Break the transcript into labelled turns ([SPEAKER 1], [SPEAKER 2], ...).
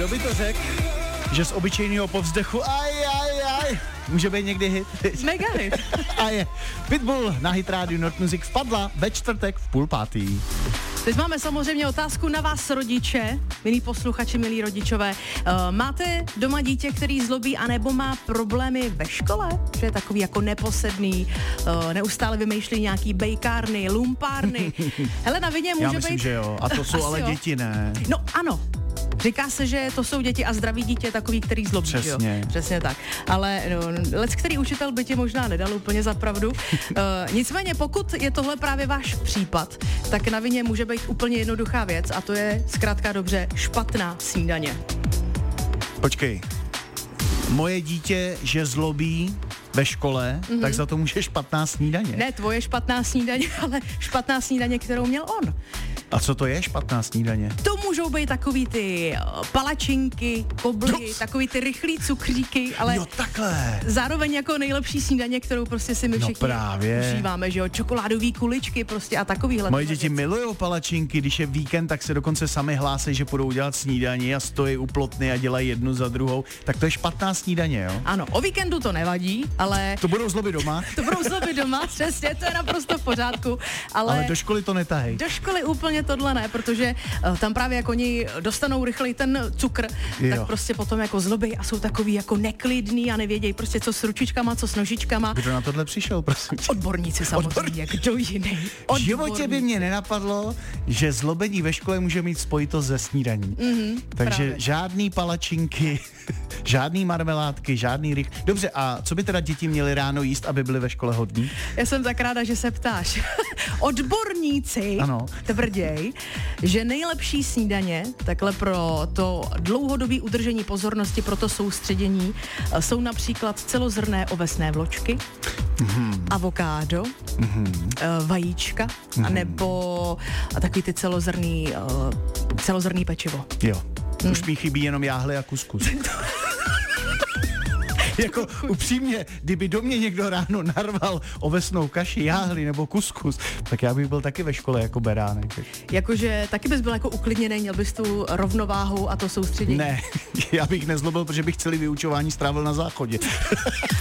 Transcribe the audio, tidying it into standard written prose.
[SPEAKER 1] Kdo by to řekl, že z obyčejného povzdechu může být někdy hit.
[SPEAKER 2] Mega hit.
[SPEAKER 1] A je. Pitbull na Hit Radio Not Music vpadla ve čtvrtek v 4:30.
[SPEAKER 2] Teď máme samozřejmě otázku na vás, rodiče, milí posluchači, milí rodičové. Máte doma dítě, který zlobí, anebo má problémy ve škole? Že je takový jako neposedný, neustále vymýšlí nějaký bejkárny, lumpárny. Hele, na vině může být...
[SPEAKER 1] Já myslím, že jo. A to jsou ale
[SPEAKER 2] jo.
[SPEAKER 1] děti, ne?
[SPEAKER 2] No ano. Říká se, že to jsou děti a zdravý dítě je takový, který zlobí.
[SPEAKER 1] Přesně.
[SPEAKER 2] Jo? Přesně tak. Ale leckterý učitel by ti možná nedal úplně za pravdu. Nicméně, pokud je tohle právě váš případ, tak na vině může být úplně jednoduchá věc a to je zkrátka dobře špatná snídaně.
[SPEAKER 1] Počkej. Moje dítě, že zlobí ve škole, tak za to může špatná snídaně.
[SPEAKER 2] Ne tvoje špatná snídaně, ale špatná snídaně, kterou měl on.
[SPEAKER 1] A co to je špatná snídaně?
[SPEAKER 2] To můžou být takový ty palačinky, kobly, takový ty rychlý cukříky, ale
[SPEAKER 1] jo, takhle.
[SPEAKER 2] zároveň jako nejlepší snídaně, kterou prostě si my všichni užíváme, že jo, čokoládový kuličky prostě a takovýhle.
[SPEAKER 1] Moje děti milujou palačinky, když je víkend, tak se dokonce sami hlásí, že budou dělat snídaní a stojí u plotny a dělají jednu za druhou. Tak to je špatná snídaně, jo?
[SPEAKER 2] Ano, o víkendu to nevadí, ale...
[SPEAKER 1] To budou zlobit doma.
[SPEAKER 2] To budou zlobit doma, přesně, to je naprosto v pořádku, ale
[SPEAKER 1] do školy to netahej.
[SPEAKER 2] Do školy úplně tohle ne, protože tam právě jako oni dostanou rychleji ten cukr,
[SPEAKER 1] jo.
[SPEAKER 2] Tak prostě potom jako zlobí a jsou takový jako neklidný a nevědějí prostě co s ručičkama, co s nožičkama.
[SPEAKER 1] Kdo na tohle přišel, prosím?
[SPEAKER 2] Odborníci samozřejmě, kdo jiný.
[SPEAKER 1] V životě by mě nenapadlo, že zlobení ve škole může mít spojitost ze snídaní. Takže
[SPEAKER 2] právě.
[SPEAKER 1] žádný palačinky, žádný marmeládky, žádný rych. Dobře, a co by teda děti měly ráno jíst, aby byly ve škole hodní?
[SPEAKER 2] Já jsem tak ráda, že se ptáš. Odborníci tvrděj, že nejlepší snídaně, takhle pro to dlouhodobé udržení pozornosti, pro to soustředění, jsou například celozrnné ovesné vločky, avokádo, vajíčka, anebo takový ty celozrný pečivo.
[SPEAKER 1] Jo, už mi chybí jenom jáhly a kuskus. Jako upřímně, kdyby do mě někdo ráno narval ovesnou kaši, jáhly nebo kuskus, tak já bych byl taky ve škole jako beránek.
[SPEAKER 2] Jakože taky bys byl jako uklidněný, měl bys tu rovnováhu a to soustředění.
[SPEAKER 1] Ne, já bych nezlobil, protože bych celý vyučování strávil na záchodě.